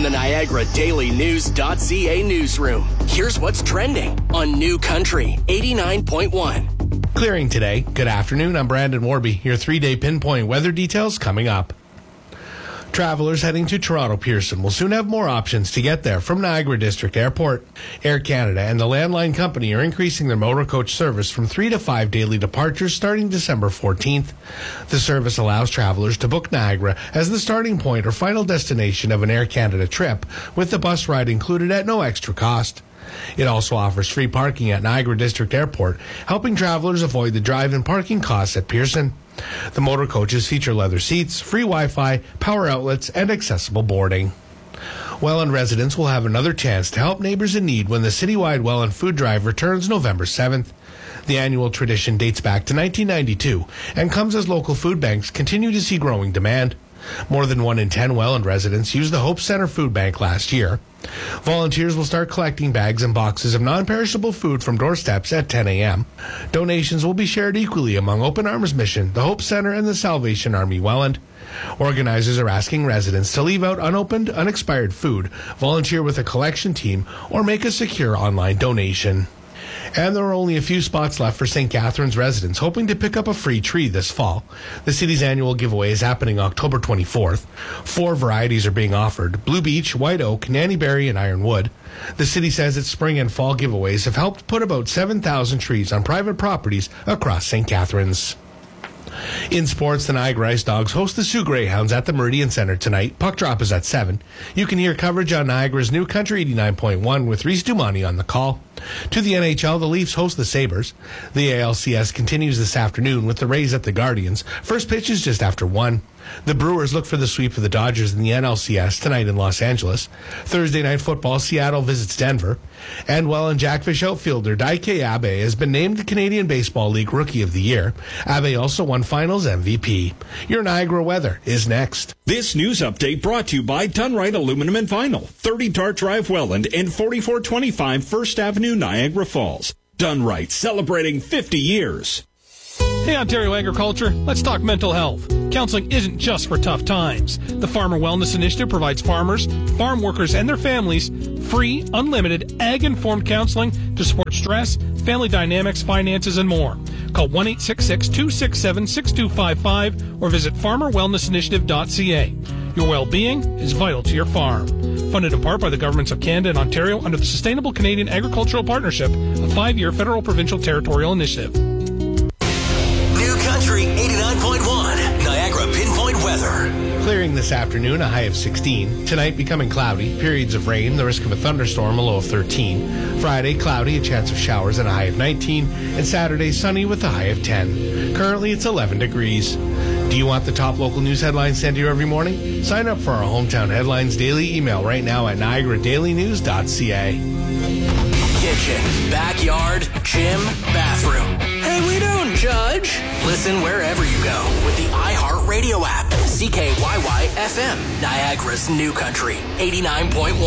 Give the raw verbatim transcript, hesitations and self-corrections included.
From the Niagara Daily News .ca newsroom, here's what's trending on New Country eighty-nine point one. Clearing today. Good afternoon. I'm Brandon Warby. Your three-day pinpoint weather details coming up. Travelers heading to Toronto Pearson will soon have more options to get there from Niagara District Airport. Air Canada and the Landline Company are increasing their motor coach service from three to five daily departures starting December fourteenth. The service allows travelers to book Niagara as the starting point or final destination of an Air Canada trip, with the bus ride included at no extra cost. It also offers free parking at Niagara District Airport, helping travelers avoid the drive and parking costs at Pearson. The motor coaches feature leather seats, free Wi-Fi, power outlets, and accessible boarding. Welland residents will have another chance to help neighbors in need when the citywide Welland Food Drive returns November seventh. The annual tradition dates back to nineteen ninety-two and comes as local food banks continue to see growing demand. More than one in ten Welland residents used the Hope Center Food Bank last year. Volunteers will start collecting bags and boxes of non-perishable food from doorsteps at ten a.m. Donations will be shared equally among Open Arms Mission, the Hope Center, and the Salvation Army Welland. Organizers are asking residents to leave out unopened, unexpired food, volunteer with a collection team, or make a secure online donation. And there are only a few spots left for Saint Catharines residents hoping to pick up a free tree this fall. The city's annual giveaway is happening October twenty-fourth. Four varieties are being offered: Blue Beech, White Oak, Nannyberry, and Ironwood. The city says its spring and fall giveaways have helped put about seven thousand trees on private properties across Saint Catharines. In sports, the Niagara Ice Dogs host the Sioux Greyhounds at the Meridian Centre tonight. Puck drop is at seven. You can hear coverage on Niagara's New Country eighty-nine point one with Reese Dumani on the call. To the N H L, the Leafs host the Sabres. The A L C S continues this afternoon with the Rays at the Guardians. First pitch is just after one. The Brewers look for the sweep of the Dodgers in the N L C S tonight in Los Angeles. Thursday night football, Seattle visits Denver. And Welland Jackfish outfielder Daike Abe has been named the Canadian Baseball League Rookie of the Year. Abe also won Finals M V P. Your Niagara weather is next. This news update brought to you by Dunright Aluminum and Vinyl, thirty Dart Drive Welland and forty-four twenty-five First Avenue, Niagara Falls. Dunright, celebrating fifty years. Hey, Ontario Agriculture, let's talk mental health. Counseling isn't just for tough times. The Farmer Wellness Initiative provides farmers, farm workers, and their families free, unlimited, ag-informed counseling to support stress, family dynamics, finances, and more. Call one eight six six, two six seven, six two five five or visit farmer wellness initiative dot c a. Your well-being is vital to your farm. Funded in part by the governments of Canada and Ontario under the Sustainable Canadian Agricultural Partnership, a five-year federal provincial territorial initiative. New Country eighty-nine point one, Niagara Pinpoint Weather. Clearing this afternoon, a high of sixteen. Tonight becoming cloudy, periods of rain, the risk of a thunderstorm, a low of thirteen. Friday, cloudy, a chance of showers, and a high of nineteen. And Saturday, sunny with a high of ten. Currently, it's eleven degrees. Do you want the top local news headlines sent to you every morning? Sign up for our Hometown Headlines daily email right now at niagara daily news dot c a. Kitchen, backyard, gym, bathroom. Hey, we don't judge. Listen wherever you go with the iHeartRadio app. C K Y Y F M, Niagara's New Country eighty-nine point one.